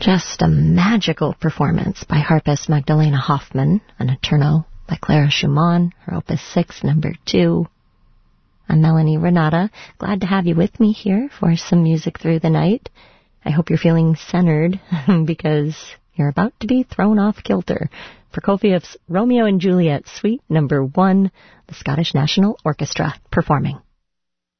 Just a magical performance by harpist Magdalena Hoffman, an Notturno by Clara Schumann, her Opus 6, number 2. I'm Melanie Renata. Glad to have you with me here for some music through the night. I hope you're feeling centered because you're about to be thrown off kilter. Prokofiev's Romeo and Juliet, Suite number 1, the Scottish National Orchestra performing.